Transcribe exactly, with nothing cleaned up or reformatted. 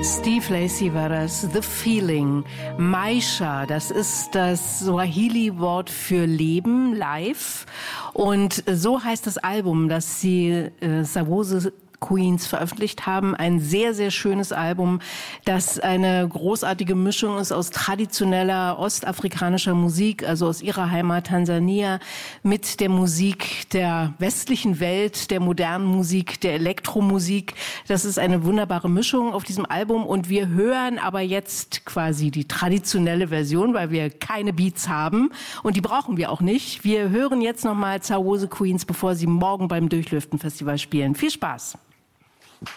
Steve Lacy war das, The Feeling. Maisha, das ist das Swahili-Wort für Leben, live. Und so heißt das Album, das die äh, Sawose Queens veröffentlicht haben. Ein sehr, sehr schönes Album, das eine großartige Mischung ist aus traditioneller ostafrikanischer Musik, also aus ihrer Heimat Tansania, mit der Musik der westlichen Welt, der modernen Musik, der Elektromusik. Das ist eine wunderbare Mischung auf diesem Album und wir hören aber jetzt quasi die traditionelle Version, weil wir keine Beats haben und die brauchen wir auch nicht. Wir hören jetzt nochmal Sawose Queens, bevor sie morgen beim Durchlüften Festival spielen. Viel Spaß!